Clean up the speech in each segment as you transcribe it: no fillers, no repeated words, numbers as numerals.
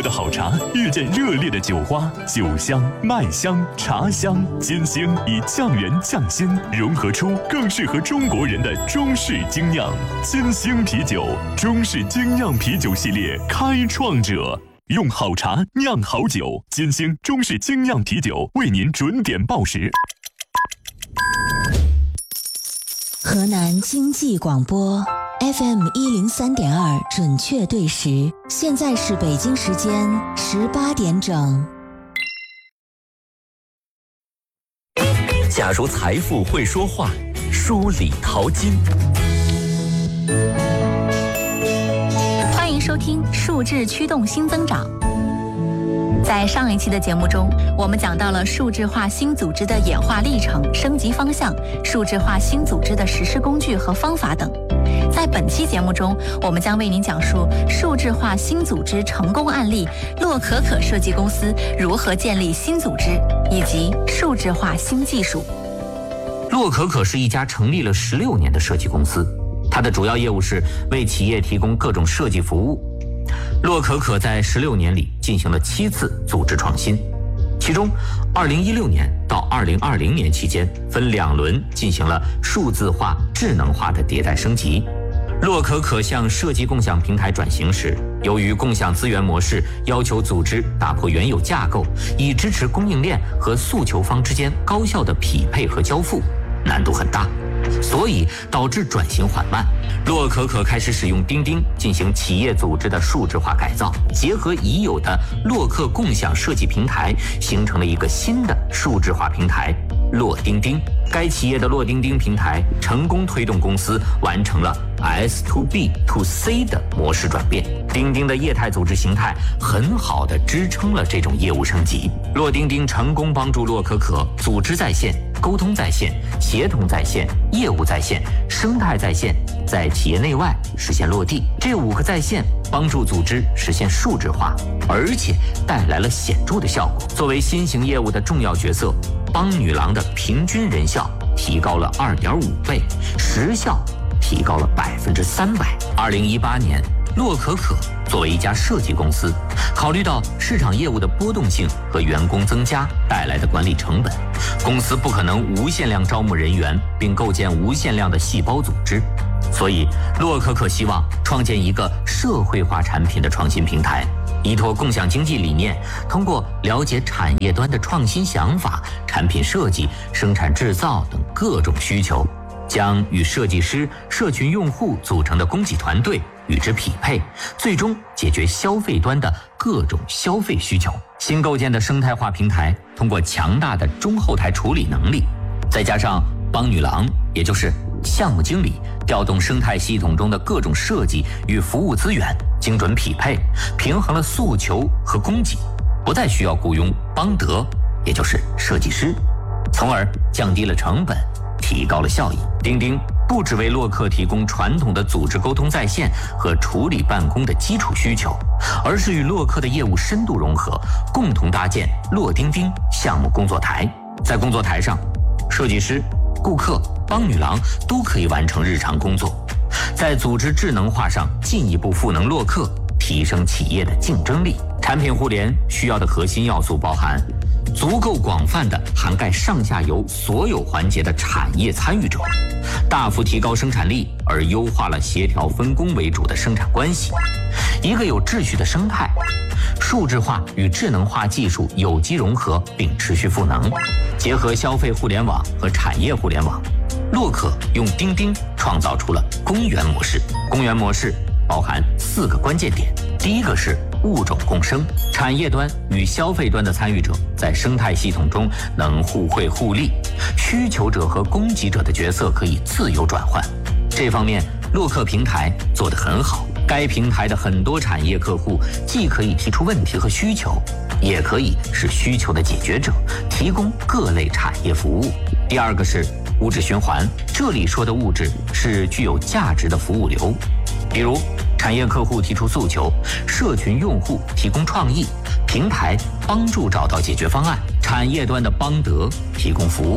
的好茶遇见热烈的酒花，酒香、麦香、茶香，金星以匠人匠心融合出更适合中国人的中式精酿。金星啤酒，中式精酿啤酒系列开创者。用好茶酿好酒，金星中式精酿啤酒为您准点报时。 河南经济广播 FM 103.2准确对时，现在是北京时间18点整。 假如财富会说话，梳理淘金。 欢迎收听数字驱动新增长。在上一期的节目中，我们讲到了数字化新组织的演化历程、升级方向、数字化新组织的实施工具和方法等。在本期节目中，我们将为您讲述数字化新组织成功案例洛可可设计公司如何建立新组织，以及数字化新技术。 洛可可是一家成立了16年的设计公司，它的主要业务是为企业提供各种设计服务。洛可可在16年里进行了7次组织创新，其中2016年到2020年期间分2轮进行了数字化、智能化的迭代升级。洛可可向设计共享平台转型时，由于共享资源模式要求组织打破原有架构，以支持供应链和诉求方之间高效的匹配和交付，难度很大，所以导致转型缓慢。洛可可开始使用钉钉进行企业组织的数字化改造，结合已有的洛克共享设计平台，形成了一个新的数字化平台洛钉钉。该企业的洛钉钉平台成功推动公司完成了 S to B to C 的模式转变。钉钉的业态组织形态很好地支撑了这种业务升级。洛钉钉成功帮助洛可可组织在线、沟通在线、协同在线、业务在线、生态在线，在企业内外实现落地。这5个在线帮助组织实现数字化，而且带来了显著的效果。作为新型业务的重要角色，帮女郎的平均人效提高了2.5倍，时效提高了300%。2018年，洛可可作为一家设计公司，考虑到市场业务的波动性和员工增加带来的管理成本，公司不可能无限量招募人员并构建无限量的细胞组织，所以洛可可希望创建一个社会化产品的创新平台，依托共享经济理念，通过了解产业端的创新想法、产品设计、生产制造等各种需求，将与设计师、社群用户组成的供给团队与之匹配，最终解决消费端的各种消费需求。新构建的生态化平台通过强大的中后台处理能力，再加上帮女郎，也就是项目经理调动生态系统中的各种设计与服务资源，精准匹配，平衡了诉求和供给，不再需要雇佣帮得，也就是设计师，从而降低了成本，提高了效益。钉钉不只为洛克提供传统的组织沟通在线和处理办公的基础需求，而是与洛克的业务深度融合，共同搭建洛钉钉项目工作台。在工作台上，设计师、顾客、帮女郎都可以完成日常工作。在组织智能化上进一步赋能洛克，提升企业的竞争力。产品互联需要的核心要素包含足够广泛的涵盖上下游所有环节的产业参与者，大幅提高生产力而优化了协调分工为主的生产关系，一个有秩序的生态，数字化与智能化技术有机融合并持续赋能，结合消费互联网和产业互联网。洛克用钉钉创造出了公园模式。公园模式包含4个关键点。第一个是物种共生，产业端与消费端的参与者在生态系统中能互惠互利，需求者和供给者的角色可以自由转换。这方面洛克平台做得很好，该平台的很多产业客户既可以提出问题和需求，也可以是需求的解决者，提供各类产业服务。第二个是物质循环，这里说的物质是具有价值的服务流，比如产业客户提出诉求，社群用户提供创意，平台帮助找到解决方案，产业端的帮得提供服务，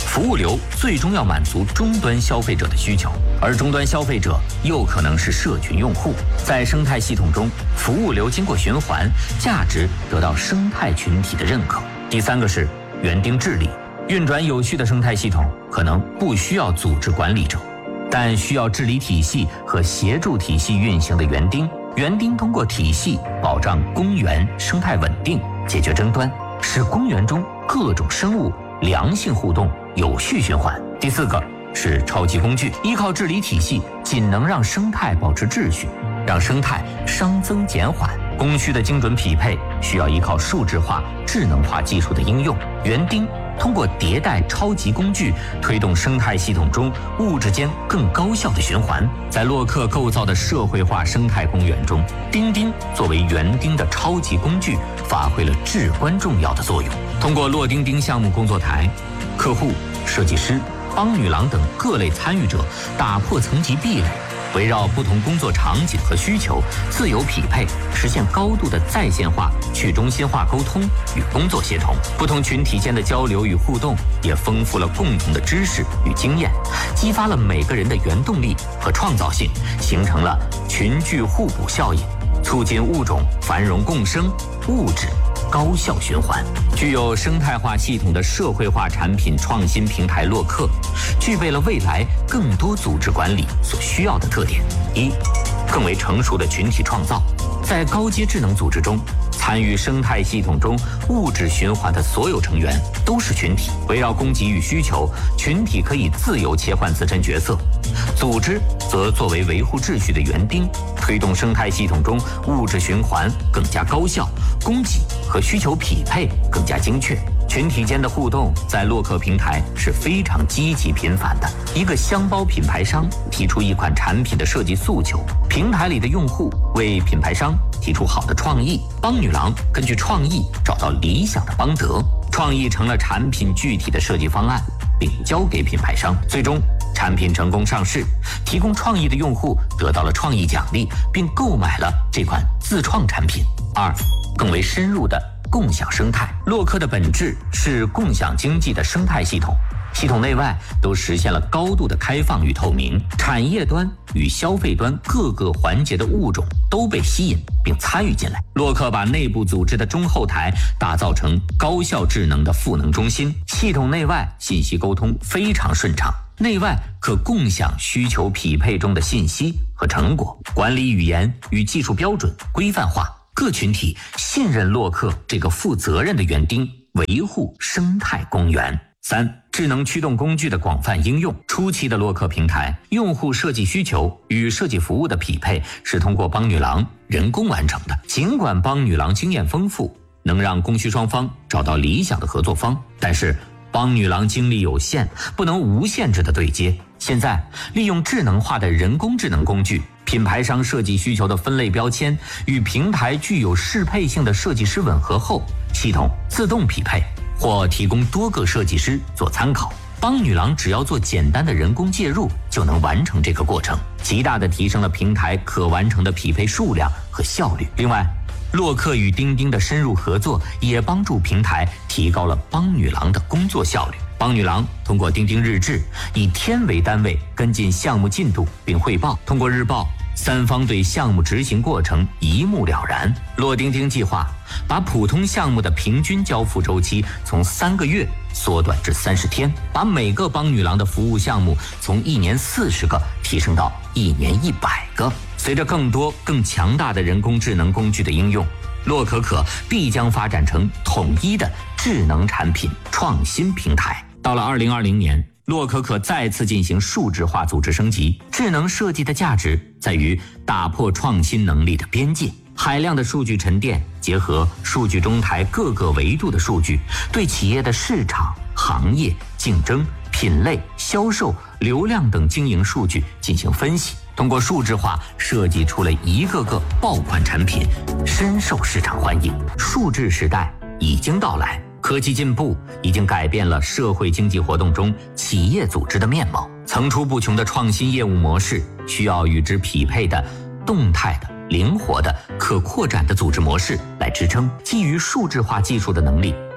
服务流最终要满足终端消费者的需求，而终端消费者又可能是社群用户。在生态系统中，服务流经过循环，价值得到生态群体的认可。第三个是园丁治理。运转有序的生态系统可能不需要组织管理者，但需要治理体系和协助体系运行的园丁。园丁通过体系保障公园生态稳定，解决争端，使公园中各种生物良性互动，有序循环。第四个是超级工具，依靠治理体系仅能让生态保持秩序，让生态熵增减缓。供需的精准匹配需要依靠数字化、智能化技术的应用。园丁通过迭代超级工具，推动生态系统中物质间更高效的循环。在洛克构造的社会化生态公园中，钉钉作为园丁的超级工具，发挥了至关重要的作用。通过洛钉钉项目工作台，客户、设计师、帮女郎等各类参与者打破层级壁垒，围绕不同工作场景和需求自由匹配，实现高度的在线化、去中心化沟通与工作协同。不同群体间的交流与互动也丰富了共同的知识与经验，激发了每个人的原动力和创造性，形成了群聚互补效应，促进物种繁荣共生，物质高效循环。具有生态化系统的社会化产品创新平台洛克，具备了未来更多组织管理所需要的特点。一、更为成熟的群体创造。在高阶智能组织中，参与生态系统中物质循环的所有成员都是群体，围绕供给与需求，群体可以自由切换自身角色，组织则作为维护秩序的园丁，推动生态系统中物质循环更加高效，供给和需求匹配更加精确。群体间的互动在洛克平台是非常积极频繁的。一个箱包品牌商提出一款产品的设计诉求，平台里的用户为品牌商提出好的创意，帮女郎根据创意找到理想的邦德，创意成了产品具体的设计方案，并交给品牌商。最终产品成功上市，提供创意的用户得到了创意奖励，并购买了这款自创产品。二、更为深入的共享生态。洛克的本质是共享经济的生态系统，系统内外都实现了高度的开放与透明，产业端与消费端各个环节的物种都被吸引并参与进来。洛克把内部组织的中后台打造成高效智能的赋能中心，系统内外信息沟通非常顺畅，内外可共享需求匹配中的信息和成果，管理语言与技术标准规范化，各群体信任洛克这个负责任的园丁，维护生态公园。三、智能驱动工具的广泛应用。初期的洛克平台，用户设计需求与设计服务的匹配是通过帮女郎人工完成的。尽管帮女郎经验丰富，能让供需双方找到理想的合作方，但是帮女郎精力有限，不能无限制的对接。现在利用智能化的人工智能工具，品牌商设计需求的分类标签与平台具有适配性的设计师吻合后，系统自动匹配或提供多个设计师做参考。帮女郎只要做简单的人工介入，就能完成这个过程，极大地提升了平台可完成的匹配数量和效率。另外，洛克与钉钉的深入合作也帮助平台提高了帮女郎的工作效率。帮女郎通过钉钉日志，以天为单位跟进项目进度并汇报，通过日报，三方对项目执行过程一目了然。洛钉钉计划把普通项目的平均交付周期从3个月缩短至30天，把每个帮女郎的服务项目从1年40个提升到1年100个。随着更多更强大的人工智能工具的应用，洛可可必将发展成统一的智能产品创新平台。到了2020年，洛可可再次进行数字化组织升级。智能设计的价值在于打破创新能力的边界，海量的数据沉淀结合数据中台各个维度的数据，对企业的市场、行业、竞争、品类、销售、流量等经营数据进行分析，通过数字化设计出了一个个爆款产品，深受市场欢迎。数字时代已经到来，科技进步已经改变了社会经济活动中企业组织的面貌，层出不穷的创新业务模式需要与之匹配的动态的、灵活的、可扩展的组织模式来支撑。基于数字化技术的能力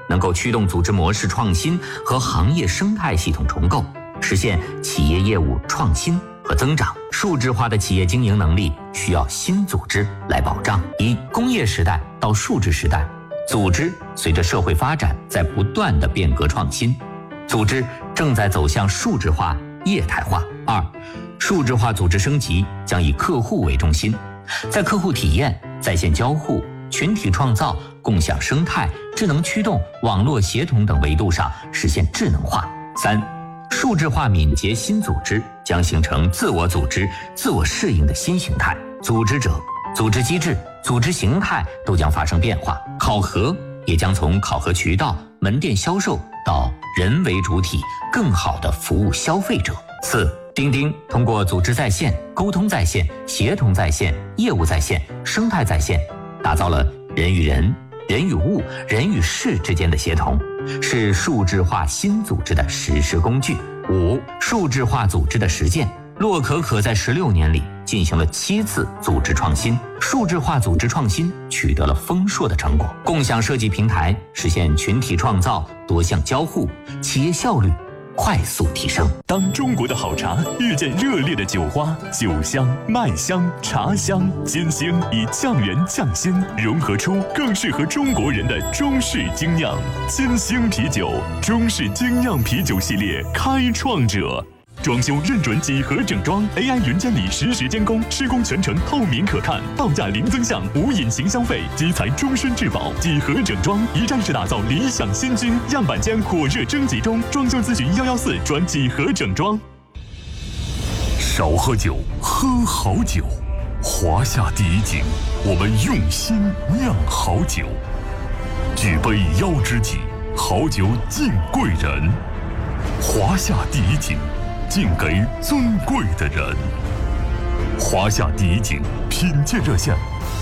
能够驱动组织模式创新和行业生态系统重构，实现企业业务创新和增长。数字化的企业经营能力需要新组织来保障。以工业时代到数字时代，组织随着社会发展在不断的变革创新，组织正在走向数字化、业态化。2、数字化组织升级将以客户为中心，在客户体验、在线交互、群体创造、共享生态、智能驱动、网络协同等维度上实现智能化。3、数字化敏捷新组织将形成自我组织、自我适应的新形态，组织者、组织机制、组织形态都将发生变化，考核也将从考核渠道、门店销售到人为主体，更好地服务消费者。4、钉钉通过组织在线、沟通在线、协同在线、业务在线、生态在线，打造了人与人、人与物、人与事之间的协同，是数字化新组织的实施工具。5、数字化组织的实践。洛可可在16年里进行了7次组织创新，数字化组织创新取得了丰硕的成果。共享设计平台实现群体创造、多项交互，企业效率快速提升。 当中国的好茶遇见热烈的酒花，酒香、麦香、茶香、金星以匠人匠心融合出更适合中国人的中式精酿。金星啤酒，中式精酿啤酒系列开创者。装修认准几何整装 ，AI 云监理实时监工，施工全程透明可看，报价零增项，无隐形消费，基材终身质保。几何整装一站式打造理想新居，样板间火热征集中，装修咨询114转几何整装。少喝酒，喝好酒。华夏第一井，我们用心酿好酒。举杯邀知己，好酒敬贵人。华夏第一井，敬给尊贵的人。华夏第一井品鉴热线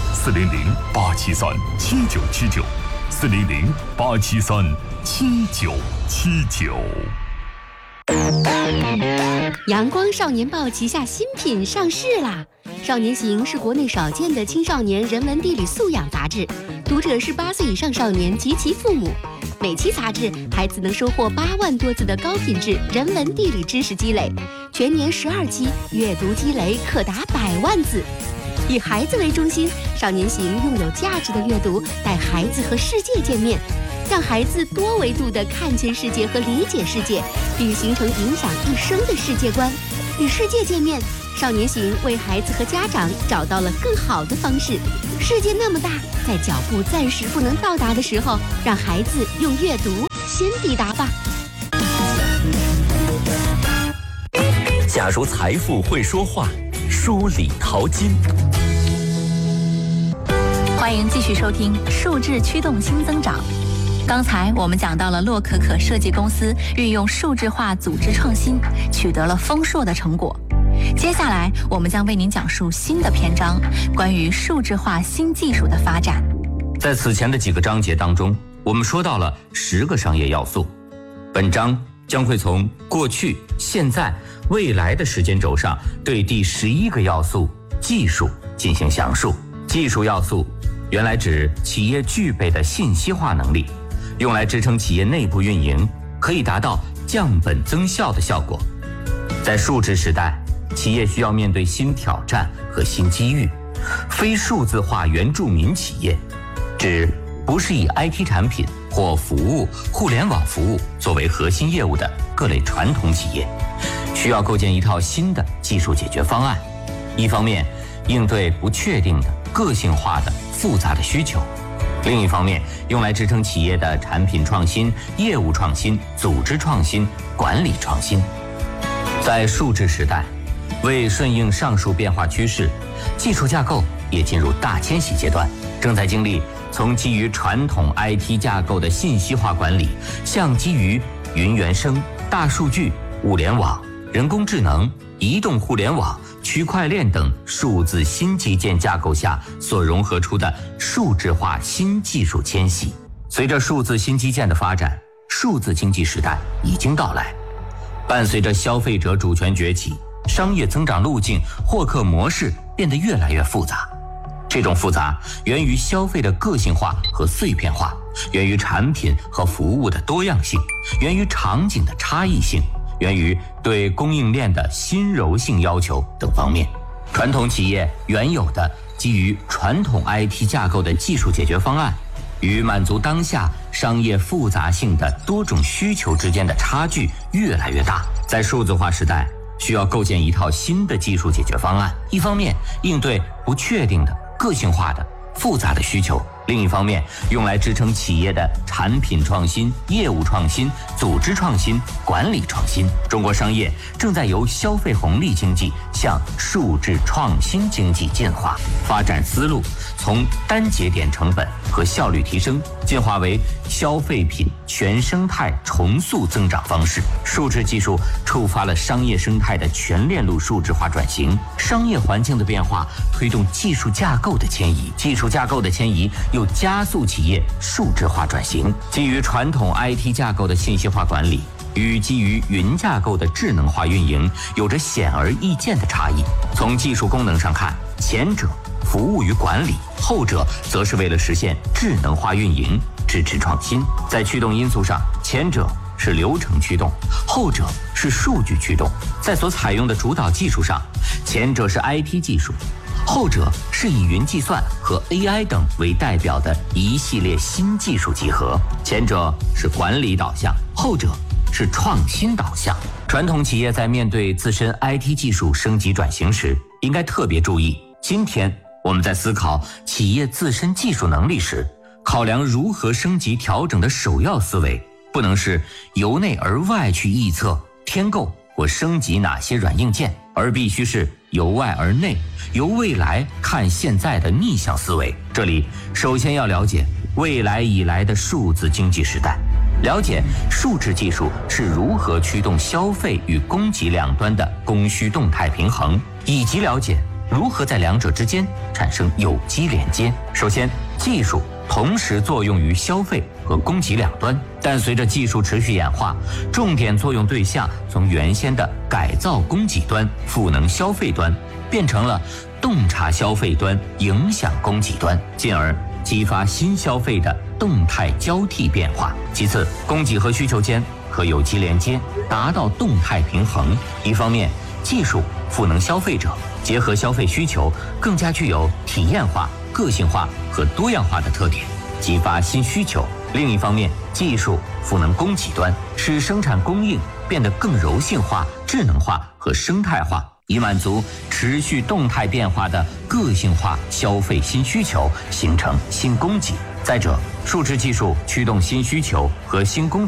：400-873-7979，400-873-7979。 阳光少年报旗下新品上市啦！少年行是国内少见的青少年人文地理素养杂志，读者是8岁以上少年及其父母。每期杂志，孩子能收获8万多字的高品质人文地理知识积累，全年12期，阅读积累可达100万字。以孩子为中心，少年行用有价值的阅读带孩子和世界见面，让孩子多维度地看见世界和理解世界，并形成影响一生的世界观。与世界见面，少年行为孩子和家长找到了更好的方式。世界那么大，在脚步暂时不能到达的时候，让孩子用阅读先抵达吧。 假如财富会说话，梳理淘金。 欢迎继续收听数字驱动新增长。刚才我们讲到了洛可可设计公司运用数字化组织创新，取得了丰硕的成果。接下来我们将为您讲述新的篇章，关于数字化新技术的发展。 在此前的几个章节当中，我们说到了10个商业要素。本章将会从过去、现在、未来的时间轴上，对第11个要素技术进行详述。技术要素原来指企业具备的信息化能力，用来支撑企业内部运营，可以达到降本增效的效果。在数字时代，企业需要面对新挑战和新机遇。非数字化原住民企业指不是以 IT 产品或服务、互联网服务作为核心业务的各类传统企业，需要构建一套新的技术解决方案。一方面应对不确定的、个性化的、复杂的需求；另一方面用来支撑企业的产品创新、业务创新、组织创新、管理创新。在数字时代，为顺应上述变化趋势，技术架构也进入大迁徙阶段，正在经历从基于传统 IT 架构的信息化管理，向基于云原生、大数据、物联网、人工智能、移动互联网、区块链等数字新基建架构下所融合出的数字化新技术迁徙。随着数字新基建的发展，数字经济时代已经到来。伴随着消费者主权崛起，商业增长路径、获客模式变得越来越复杂。 这种复杂源于消费的个性化和碎片化，源于产品和服务的多样性，源于场景的差异性，源于对供应链的新柔性要求等方面。传统企业原有的基于传统 IT 架构的技术解决方案，与满足当下商业复杂性的多种需求之间的差距越来越大。在数字化时代，需要构建一套新的技术解决方案，一方面应对不确定的个性化的复杂的需求，另一方面用来支撑企业的产品创新、业务创新、组织创新、管理创新。中国商业正在由消费红利经济向数字创新经济进化，发展思路从单节点成本和效率提升进化为消费品全生态重塑增长方式。数字技术触发了商业生态的全链路数字化转型，商业环境的变化推动技术架构的迁移，技术架构的迁移又加速企业数字化转型。基于传统 IT 架构的信息化管理与基于云架构的智能化运营有着显而易见的差异。从技术功能上看，前者服务于管理，后者则是为了实现智能化运营，支持创新。在驱动因素上，前者是流程驱动，后者是数据驱动。在所采用的主导技术上，前者是 IT 技术，后者是以云计算和 AI 等为代表的一系列新技术集合。前者是管理导向，后者是创新导向。传统企业在面对自身 IT 技术升级转型时，应该特别注意，今天我们在思考企业自身技术能力时，考量如何升级调整的首要思维，不能是由内而外去臆测添购或升级哪些软硬件，而必须是由外而内，由未来看现在的逆向思维。这里首先要了解未来以来的数字经济时代，了解数字技术是如何驱动消费与供给两端的供需动态平衡，以及了解如何在两者之间产生有机连接。首先，技术同时作用于消费和供给两端，但随着技术持续演化，重点作用对象从原先的改造供给端、赋能消费端，变成了洞察消费端、影响供给端，进而激发新消费的动态交替变化。其次，供给和需求间可有机连接，达到动态平衡。一方面，技术赋能消费者，结合消费需求，更加具有体验化、个性化和多样化的特点，激发新需求。另一方面，技术赋能供给端，使生产供应变得更柔性化、智能化和生态化，以满足持续动态变化的个性化消费新需求，形成新供给。再者，数字技术驱动新需求和新供